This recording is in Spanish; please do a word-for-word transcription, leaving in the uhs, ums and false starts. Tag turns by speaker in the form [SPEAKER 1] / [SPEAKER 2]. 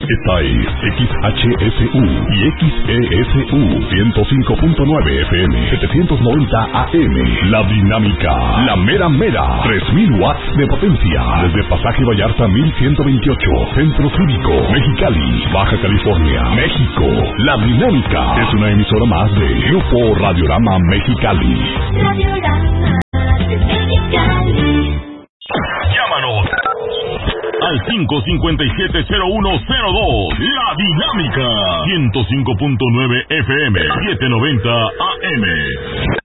[SPEAKER 1] Esta es X H S U y X E S U ciento cinco punto nueve F M, setecientos noventa A M. La Dinámica, la mera mera, tres mil watts de potencia. Desde Pasaje Vallarta mil ciento veintiocho, Centro Cívico, Mexicali, Baja California, México. La Dinámica es una emisora más de Grupo Radiorama Mexicali.
[SPEAKER 2] Radiorama de Mexicali.
[SPEAKER 3] Llámanos al cinco cinco siete cero uno cero dos. La Dinámica ciento cinco punto nueve F M, setecientos noventa A M.